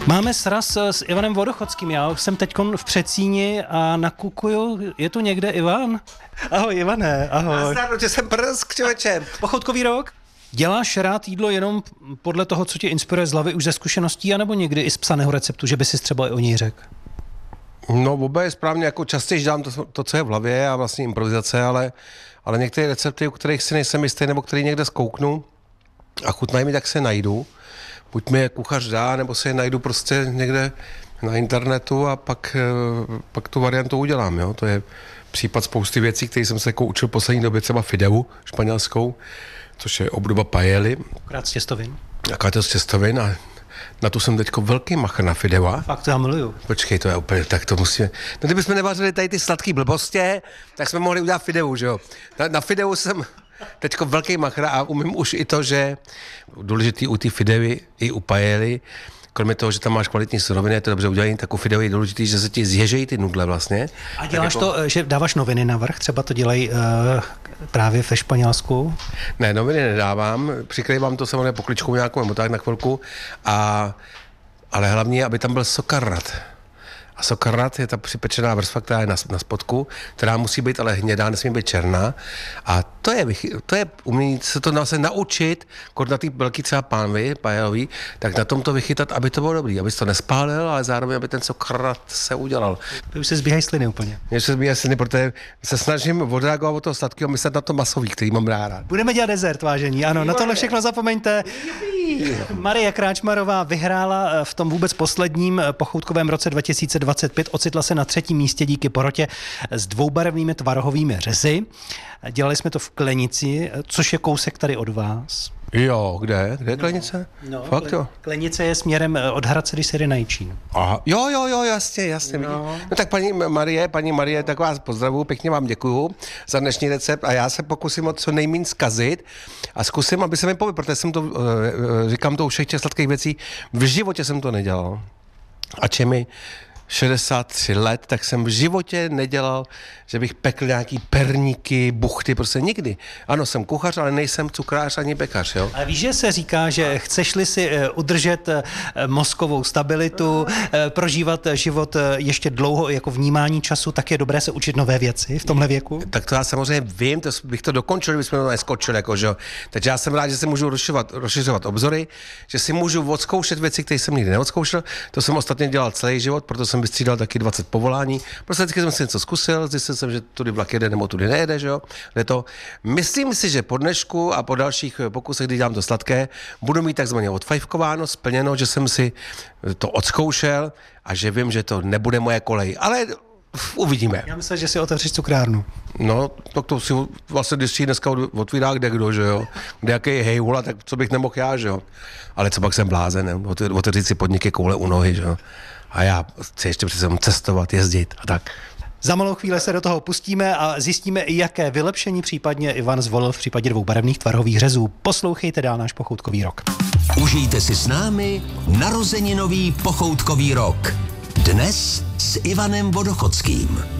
Máme sraz s Ivanem Vodochodským. Já jsem teďkon v Přecíni a nakukuju. Je tu někde Ivan? Ahoj Ivane, ahoj. Nazdar, že jsem prsk, člověče. Pochoutkový rok? Děláš rád jídlo jenom podle toho, co tě inspiruje z hlavy už ze zkušeností, anebo někdy i z psaného receptu, že by si třeba i o něj řekl? No, oba je správně, jako častěji dám to, co je v hlavě a vlastně improvizace, ale některé recepty, u kterých si nejsem jistý, nebo který někde zkouknu a chutnají mi, tak se najdu. Buď mi je kuchař dá, nebo si je najdu prostě někde na internetu a pak tu variantu udělám. Jo? To je případ spousty věcí, které jsem se jako učil poslední době, třeba fideu španělskou, což je obdoba paely. Akorát z těstovin. Akorát z těstovin a na tu jsem teďko velký machr na fidea. Fakt, to já miluju. Počkej, to je úplně, tak to musíme... No kdybychom nevařili tady ty sladký blbostě, tak jsme mohli udělat fideu, že jo? Na fideu jsem teďko velký machr a umím už i to, že důležitý u té fideuy i u paely, kromě toho, že tam máš kvalitní suroviny, je to dobře udělaný, tak u fideu je důležitý, že se ti zježejí ty nudle vlastně. A děláš jako... to, že dáváš noviny navrch? Třeba to dělají právě ve Španělsku? Ne, noviny nedávám, přikrývám to samozřejmě pokličkou nějakou nebo tak na chvilku, ale hlavně, aby tam byl sokarrat. A sokarrat je ta připečená vrstva, která je na spodku, která musí být ale hnědá, nesmí být černá. A to je umění se to se naučit, na ty velký třeba pánvy, pajelový, tak na tom to vychytat, aby to bylo dobrý, aby to nespálil, ale zároveň, aby ten sokarrat se udělal. Ty už se zbíhají sliny úplně. Mně se zbíhají sliny, protože se snažím odreagovat od toho sladkého, myslet na to masový, který mám rád. Budeme dělat dezert, vážení. Ano, na tohle všechno zapomeňte. Marie Kráčmarová vyhrála v tom vůbec posledním pochoutkovém roce 2025. Ocitla se na 3. místě díky porotě s dvoubarevnými tvarohovými řezy. Dělali jsme to v Klenici, což je kousek tady od vás. Jo, kde? Kde je Klenice? No, fakt jo. Klenice je směrem od Hradce, když se jde na Jičín. Aha, jo, jasně. No tak paní Marie, tak vás pozdravuju, pěkně vám děkuju za dnešní recept a já se pokusím o co nejméně zkazit a zkusím, aby se mi povedlo, protože jsem to, říkám to u všech těch sladkých věcí, v životě jsem to nedělal. Ač je mi 63 let, tak jsem v životě nedělal, že bych pekl nějaký perníky, buchty, prostě nikdy. Ano, jsem kuchař, ale nejsem cukrář ani pekař, jo. A víš, že se říká, že chceš-li si udržet mozkovou stabilitu, prožívat život ještě dlouho jako vnímání času, tak je dobré se učit nové věci v tomhle věku? Tak to já samozřejmě vím, to bych to dokončil, kdybychom to neskočili, jako, že jo. Takže já jsem rád, že si můžu rozšiřovat obzory, že si můžu odzkoušet věci, které jsem nikdy neodzkoušel. To jsem ostatně dělal celý život, proto jsem vystřídal taky 20 povolání. Prostě vždycky jsem si něco zkusil, zjistil jsem, že tudy vlak jede nebo tudy nejede, že jo. Myslím si, že po dnešku a po dalších pokusech, kdy dělám to sladké, budu mít takzvaně odfajfkováno, splněno, že jsem si to odzkoušel a že vím, že to nebude moje kolej. Ale uvidíme. Já myslím, že si otevřeš cukrárnu. No, tak to si vlastně když dneska otvírá kdo, že jo. Kdejaký hejhula, tak co bych nemohl já, že jo. Ale co pak jsem blázen, otevřít si podniky koule u nohy, že jo. A já chci ještě přece cestovat, jezdit a tak. Za malou chvíli se do toho pustíme a zjistíme, jaké vylepšení případně Ivan zvolil v případě dvoubarevných tvarohových řezů. Poslouchejte dál náš pochoutkový rok. Užijte si s námi narozeninový pochoutkový rok. Dnes s Ivanem Vodochodským.